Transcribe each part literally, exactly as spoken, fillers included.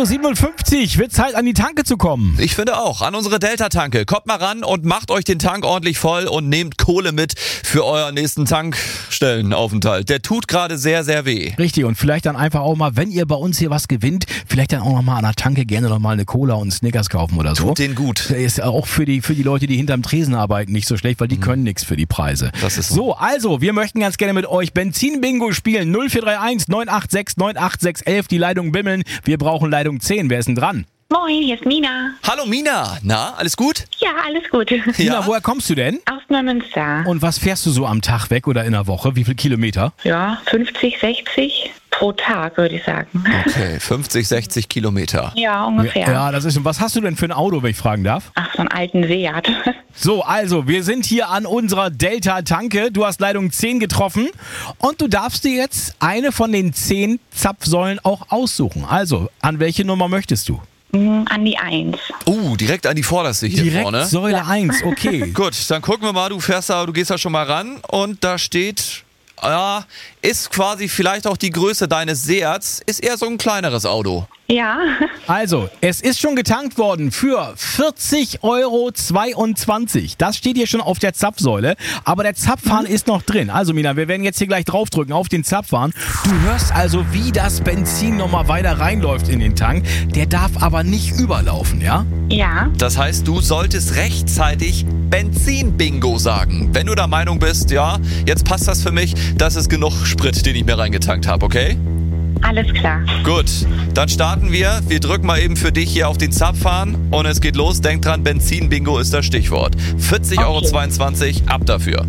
Uhr siebenundfünfzig, wird Zeit an die Tanke zu kommen. Ich finde auch, an unsere Delta-Tanke. Kommt mal ran und macht euch den Tank ordentlich voll und nehmt Kohle mit für euren nächsten Tankstellenaufenthalt. Der tut gerade sehr, sehr weh. Richtig, und vielleicht dann einfach auch mal, wenn ihr bei uns hier was gewinnt, vielleicht dann auch noch mal an der Tanke gerne noch mal eine Cola und einen Snickers kaufen oder so. Tut den gut. Ist auch für die, für die Leute, die hinterm Tresen arbeiten, nicht so schlecht, weil die mhm. können nichts für die Preise. Das ist so. So, also, wir möchten ganz gerne mit euch Benzin-Bingo spielen. null vier drei eins neun acht sechs neun acht sechs eins, die Leitungen bimmeln. Wir brauchen Leitung zehn. Wer ist denn dran? Moin, hier ist Mina. Hallo Mina, na, alles gut? Ja, alles gut. Mina, Ja? woher kommst du denn? Aus Neumünster. Und was fährst du so am Tag weg oder in der Woche? Wie viele Kilometer? Ja, fünfzig, sechzig pro Tag, würde ich sagen. Okay, fünfzig, sechzig Kilometer. Ja, ungefähr. Ja, das ist. Und was hast du denn für ein Auto, wenn ich fragen darf? Ach, so einen alten Seat. So, also, wir sind hier an unserer Delta-Tanke. Du hast Leitung zehn getroffen und du darfst dir jetzt eine von den zehn Zapfsäulen auch aussuchen. Also, an welche Nummer möchtest du? Mm, An die Eins. Uh, direkt an die vorderste hier Direkt vorne. Säule eins, okay. Gut, dann gucken wir mal, du fährst da, du gehst da schon mal ran und da steht, ja, ist quasi vielleicht auch die Größe deines Seats, ist eher so ein kleineres Auto. Ja. Also, es ist schon getankt worden für vierzig Euro zweiundzwanzig. Das steht hier schon auf der Zapfsäule, aber der Zapfhahn ist noch drin. Also Mina, wir werden jetzt hier gleich draufdrücken auf den Zapfhahn. Du hörst also, wie das Benzin nochmal weiter reinläuft in den Tank. Der darf aber nicht überlaufen, ja? Ja. Das heißt, du solltest rechtzeitig Benzin-Bingo sagen. Wenn du der Meinung bist, ja, jetzt passt das für mich, das ist genug Sprit, den ich mir reingetankt habe, okay? Alles klar. Gut, dann starten wir. Wir drücken mal eben für dich hier auf den Zapfhahn und es geht los. Denk dran, Benzin-Bingo ist das Stichwort. vierzig Euro zweiundzwanzig, ab dafür.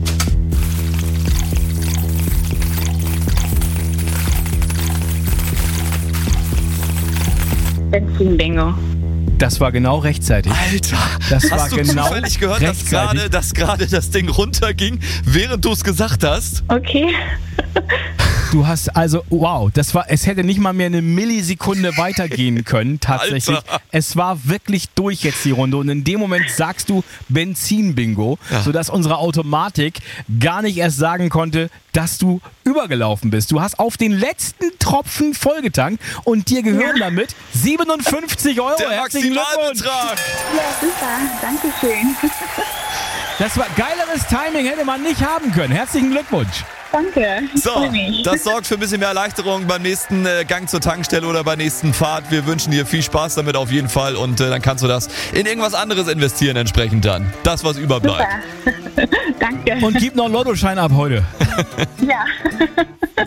Benzin-Bingo. Das war genau rechtzeitig. Alter, Das hast war du genau zufällig gehört, dass rechtzeitig. gerade dass gerade das Ding runterging, während du es gesagt hast? Okay. Du hast also, wow, das war, es hätte nicht mal mehr eine Millisekunde weitergehen können, tatsächlich. Alter. Es war wirklich durch jetzt die Runde und in dem Moment sagst du Benzin-Bingo, Ja. sodass unsere Automatik gar nicht erst sagen konnte, dass du übergelaufen bist. Du hast auf den letzten Tropfen vollgetankt und dir gehören Ja. damit siebenundfünfzig Euro. Der Herzlichen Glückwunsch. Maximalbetrag. Ja, super. Dankeschön. Das war geileres Timing, hätte man nicht haben können. Herzlichen Glückwunsch. Danke. Ich So, freue mich. das sorgt für ein bisschen mehr Erleichterung beim nächsten äh, Gang zur Tankstelle oder bei nächsten Fahrt. Wir wünschen dir viel Spaß damit auf jeden Fall und äh, dann kannst du das in irgendwas anderes investieren entsprechend dann. Das, was überbleibt. Super. Danke. Und gib noch einen Lottoschein ab heute. Ja.